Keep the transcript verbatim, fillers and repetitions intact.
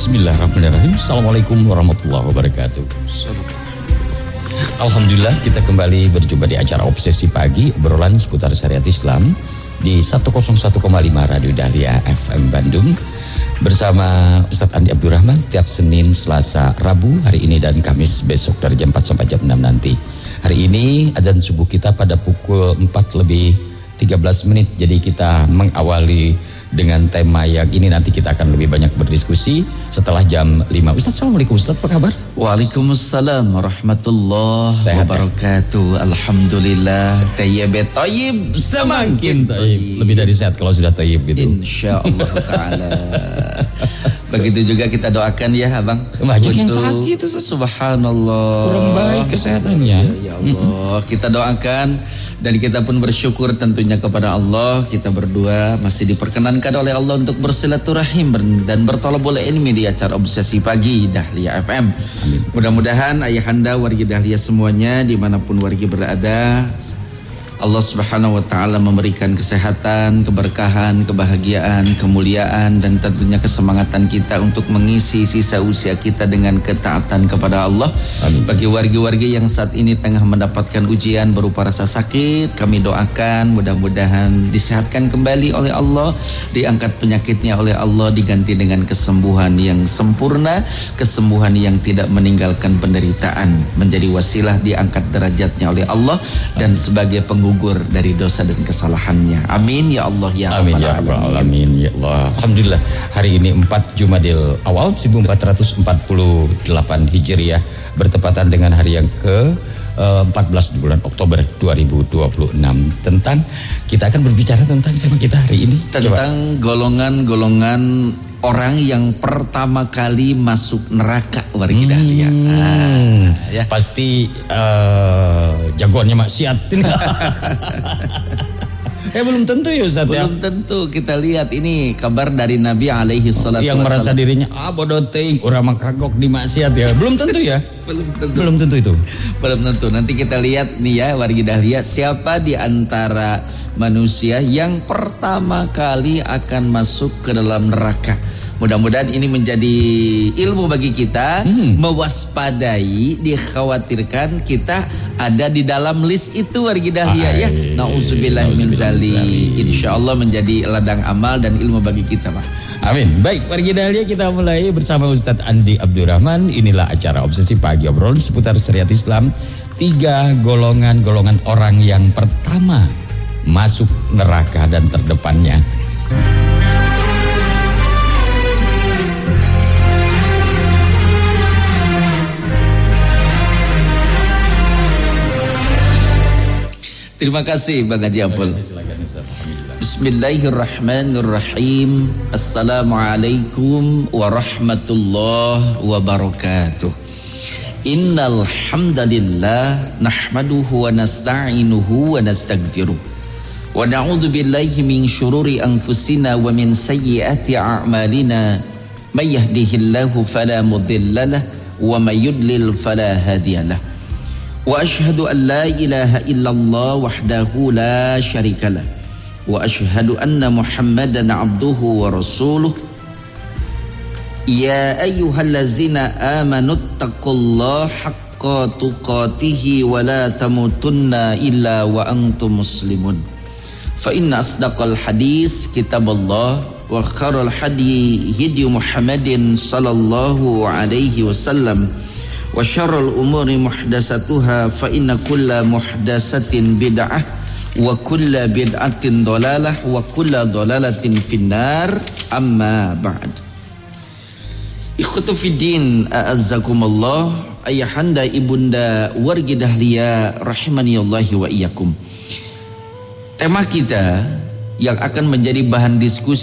Bismillahirrahmanirrahim. Assalamualaikum warahmatullahi wabarakatuh. Alhamdulillah kita kembali berjumpa di acara Obsesi Pagi, obrolan seputar syariat Islam di seratus satu koma lima Radio Dahlia F M Bandung bersama Ustadz Andi Abdurrahman setiap Senin, Selasa, Rabu hari ini dan Kamis besok dari jam empat sampai jam enam nanti. Hari ini adzan subuh kita pada pukul empat lebih tiga belas menit. Jadi kita mengawali dengan tema yang ini, nanti kita akan lebih banyak berdiskusi setelah jam lima. Ustaz, Assalamualaikum Ustaz, apa kabar? Waalaikumsalam warahmatullahi wabarakatuh. Alhamdulillah. Tayyib tayyib semakin tayyib. Lebih dari sehat kalau sudah tayyib gitu. Insyaallah taala. Begitu juga kita doakan ya Abang. Banyak yang sakit itu, subhanallah. Kurang baik kesehatannya. Ya, ya Allah, kita doakan dan kita pun bersyukur tentunya kepada Allah. Kita berdua masih diperkenankan oleh Allah untuk bersilaturahim dan berthalabul ilmi di acara Obsesi Pagi Dahlia F M. Amin. Mudah-mudahan ayahanda warga Dahlia semuanya dimanapun warga berada, Allah Subhanahu wa Ta'ala memberikan kesehatan, keberkahan, kebahagiaan, kemuliaan, dan tentunya kesemangatan kita untuk mengisi sisa usia kita dengan ketaatan kepada Allah. Amin. Bagi warga-warga yang saat ini tengah mendapatkan ujian berupa rasa sakit, kami doakan mudah-mudahan disehatkan kembali oleh Allah, diangkat penyakitnya oleh Allah, diganti dengan kesembuhan yang sempurna, kesembuhan yang tidak meninggalkan penderitaan, menjadi wasilah diangkat derajatnya oleh Allah dan sebagai penggugur dari dosa dan kesalahannya. Amin ya Allah ya Amin ya Rabbal Alamin ya Allah. Alhamdulillah hari ini empat Jumadil Awal seribu empat ratus empat puluh delapan Hijriah bertepatan dengan hari yang ke empat belas di bulan Oktober dua ribu dua puluh enam. Tentang kita akan berbicara tentang tema kita hari ini tentang golongan-golongan orang yang pertama kali masuk neraka warga hmm, Dahlia. Ah, ya. Pasti uh, jagoannya maksiat. Eh belum tentu ya Ustaz ya. Belum tentu. Kita lihat ini kabar dari Nabi alaihi salatu yang merasa dirinya ah bodoh ting, orang mah kagok di maksiat ya. Belum tentu ya. Belum tentu. Belum tentu itu. Belum tentu. Nanti kita lihat nih ya warga Dahlia, siapa di antara manusia yang pertama kali akan masuk ke dalam neraka. Mudah-mudahan ini menjadi ilmu bagi kita, hmm. mewaspadai, dikhawatirkan kita ada di dalam list itu warga Dahlia ya. Nauzubillah min zalik. Insyaallah menjadi ladang amal dan ilmu bagi kita, Pak. Amin. Baik, warga Dahlia, kita mulai bersama Ustadz Andi Abdurrahman. Inilah acara Obsesi Pagi, obrolan seputar syariat Islam. Tiga golongan-golongan orang yang pertama masuk neraka dan terdepannya. Terima kasih Bang Haji Ampul. Bismillahirrahmanirrahim. Assalamualaikum warahmatullahi wabarakatuh. Innal hamdalillah nahmaduhu wa nasta'inuhu wa nastaghfiruh. Wa na'udzu billahi min syururi anfusina wa min sayyiati a'malina. May yahdihillahu fala mudhillalah wa may yudlil fala hadiyalah. Wa ashhadu an la ilaha illallah wahdahu la syarikalah wa ashhadu anna Muhammadan abduhu wa rasuluh. Ya ayyuhallazina amanu taqullaha haqqa tuqatih wa la tamutunna illa wa antum muslimun. Fa inna asdaqal hadis kitabullah wa khairal hadi hadi Muhammadin sallallahu alaihi wasallam. Wa syarrul umuri muhdasatuha fa inna kulla muhdasatin bid'ah wa kulla bid'atin dhalalah wa kulla dhalalatin finnar. Amma ba'd. Ikhwatu fiddin, a'azzakumullah, ayahanda ibunda warga Dahlia rahimanillahi wa iyyakum. Tema kita yang akan menjadi bahan diskusi